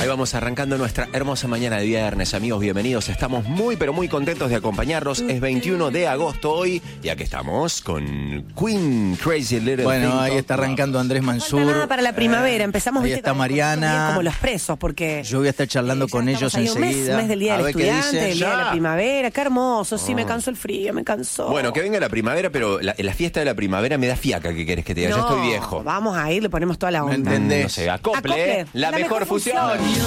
Ahí vamos arrancando nuestra hermosa mañana de viernes, amigos, bienvenidos. Estamos muy, pero muy contentos de acompañarlos. Es 21 de agosto hoy y aquí estamos con Queen Crazy Little Bueno, Thing. ahí está arrancando Andrés Mansur. No nada para la primavera. Empezamos ahí está Mariana. como los presos, porque yo voy a estar charlando con ellos enseguida. Un mes del Día del Estudiante, del Día de la Ya. Primavera. Qué hermoso. Sí, me cansó el frío, me cansó. Bueno, que venga la primavera, pero la fiesta de la primavera me da fiaca, ¿qué querés que te diga? Ya estoy viejo. Vamos a ir, le ponemos toda la onda. entendés? No sé, acople, Acople, la mejor fusión.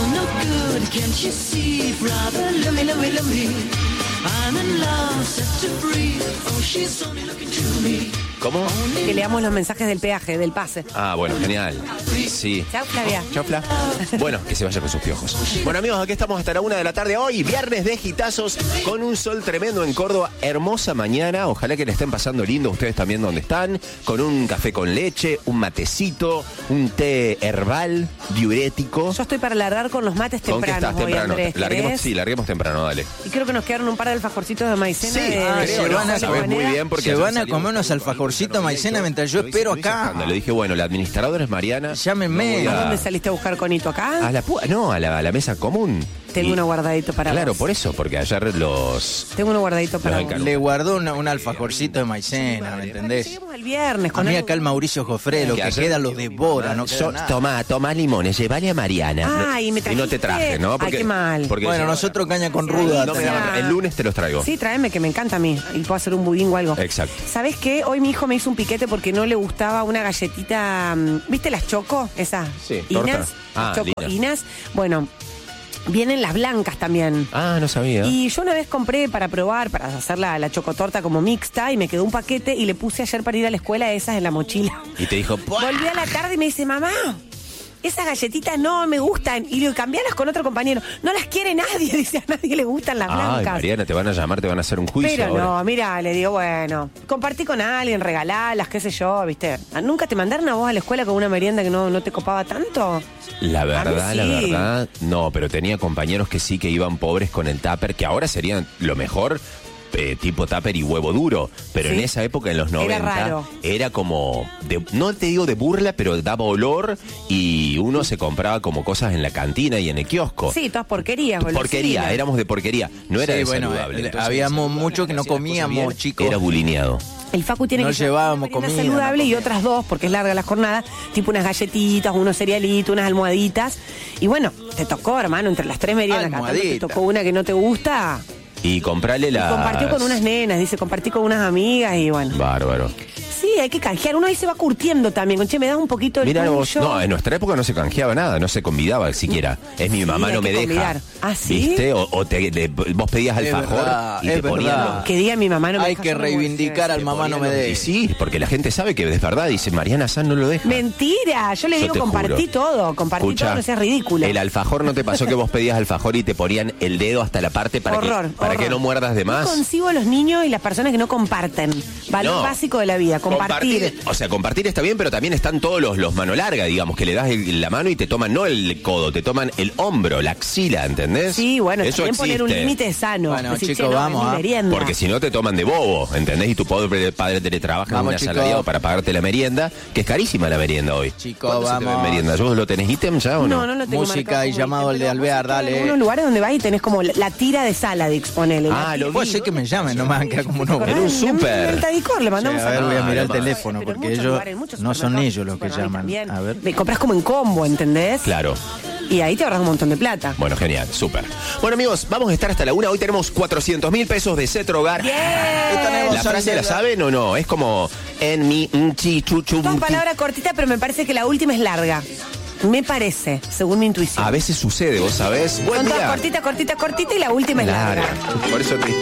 ¿Cómo? Que leamos los mensajes del peaje, del pase. Ah, bueno, genial. Sí. Chau, Flavia. Chau, Fla. Bueno, que se vaya con sus piojos. Bueno, amigos, aquí estamos hasta la 1 de la tarde hoy, viernes de gitazos, con un sol tremendo en Córdoba. Hermosa mañana, ojalá que le estén pasando lindo ustedes también donde están, con un café con leche, un matecito, un té herbal, diurético. Yo estoy para largar con los mates ¿Con qué tempranos estás hoy, temprano? Andrés. Larguemos, sí, larguemos temprano, dale. Y creo que nos quedaron un par de alfajorcitos de maicena. Sí, creo, creo, ¿no? sabés muy bien porque se ayer van a salimos comer unos con alfajorcitos Roberto maicena mientras yo Lo hice- espero lo hice acá. escándalo. Le dije, bueno, la administradora es Mariana. Llámenme. No voy ¿A dónde saliste a buscar conito acá? A la no, a la mesa común. Tengo Y- uno guardadito para Claro, vos. por eso, porque ayer los... Tengo uno guardadito para Los vos. encargo. Le guardó un alfajorcito de maicena, ¿me entendés? Lleguemos el viernes A con mí algo. acá el Mauricio Jofré, lo Que que ayer- queda lo devora, no queda nada. Toma limones, llévale a Mariana. Ay, ¿me y no te trajiste? traje, ¿no? Ay, qué mal. Porque Bueno, nosotros caña con ruda. no me tenemos. daban- el lunes te los traigo. Sí, tráeme, que me encanta a mí. Y puedo hacer un budín o algo. Exacto. ¿Sabés qué? Hoy mi hijo me hizo un piquete porque no le gustaba una galletita. ¿Viste las Choco? Esas. Sí, torta. Inas. Ah, Choco lindas. Inas. Bueno, vienen las blancas también. Ah, no sabía. Y yo una vez compré para probar, para hacer la chocotorta como mixta, y me quedó un paquete y le puse ayer para ir a la escuela esas en la mochila. Y te dijo, ¡buah! Volví a la tarde y me dice, mamá, esas galletitas no me gustan. Y le digo, cambialas con otro compañero. No las quiere nadie, dice, a nadie le gustan las Ay, blancas. Mariana, te van a llamar, te van a hacer un juicio Pero ahora. no, mira, le digo, bueno, compartí con alguien, regalalas, qué sé yo, ¿viste? ¿Nunca te mandaron a vos a la escuela con una merienda que no te copaba tanto? La verdad, A mí la sí. verdad, no, pero tenía compañeros que sí que iban pobres con el tupper, que ahora serían lo mejor, tipo tupper y huevo duro, pero Sí. en esa época, en los 90, raro. era como, no te digo de burla, pero daba olor y uno se compraba como cosas en la cantina y en el kiosco. Sí, todas porquerías, boludo. Porquería, éramos de porquería, no era Sí, de bueno, saludable. Entonces, habíamos ese mucho que no hacía las cosas comíamos, bien, chicos. Era bulineado. El Facu tiene No que llevar llevábamos una merienda comida, saludable no y comíamos. otras dos, porque es larga la jornada, tipo unas galletitas, unos cerealitos, unas almohaditas. Y bueno, te tocó, hermano, entre las tres meriendas, cada tanto te Almohadita. tocó una que no te gusta. Y comprarle la... Y compartió con unas nenas, dice, compartí con unas amigas y bueno. Bárbaro. Sí, hay que canjear. Uno ahí se va curtiendo también. Con, che, me das un poquito el Mira vos, tuyo. no, en nuestra época no se canjeaba nada, no se convidaba siquiera. Es mi mamá hay no me que deja. convidar. ¿Ah, sí? ¿Viste? O vos pedías Es alfajor verdad, y te es ponían verdad. los- Que diga mi mamá no me Hay deja, que yo no voy a reivindicar decir al mamá no me Y deje. sí, porque la gente sabe que es verdad. Dice, Mariana San no lo deja. Mentira, yo le Yo digo te compartí juro. todo, compartí Escucha, todo, no seas ridículo. El alfajor no te pasó que vos pedías alfajor y te ponían el dedo hasta la parte para Horror, para que horror. no muerdas de más. No concibo a los niños y las personas que no comparten. Valor No. básico de la vida, compartir. O sea, compartir está bien, pero también están todos los mano larga, digamos, que le das la mano y te toman no el codo, te toman el hombro, la axila, ¿entendés? Sí, bueno, eso también existe. poner un límite sano. Bueno, Decir, chicos, che, no, vamos, es mi ¿ah? merienda. Porque si no te toman de bobo, ¿entendés? Y tu pobre padre te trabaja en Vamos, un chicos. asalariado para pagarte la merienda, que es carísima la merienda hoy. Chicos, ¿Cuánto se te ve en vamos. merienda? ¿Vos lo tenés ítem ya o no? No, no lo tengo Música marcado y como llamado ítem, al de pero Alvear, vos dale. En unos lugares donde vas y tenés como la tira de Saladix, ponele. Ah, lo vi. Puede ser que me llamen, no me van a quedar como no. En un súper. En Tadicor le mandamos A ver, voy a mirar el no, teléfono, Pero en porque muchos ellos lugares, en muchos no son supermercados. ellos los que Bueno, ahí llaman. también. A ver. Me compras como en combo, ¿entendés? Claro. Y ahí te ahorras un montón de plata. Bueno, genial, súper. Bueno, amigos, vamos a estar hasta la 1. Hoy tenemos 400.000 pesos de Cetro Hogar. Bien. ¿La frase la saben o no? Es como en mi chi chu chu. Dos palabras cortitas, pero me parece que la última es larga. Me parece, según mi intuición. A veces sucede, vos sabés. Buen Son todas día. cortita y la última es larga. Por eso te...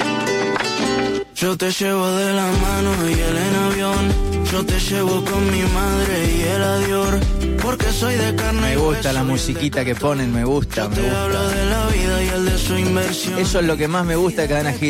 Yo te llevo de la mano y él en avión. Yo te llevo con mi madre y el adiós. Porque soy de carne Me y gusta la hueso, musiquita que ponen, me gusta, yo me te hablo gusta. de la vida y el de su inversión. Eso es lo que más me gusta de Cadena Hit.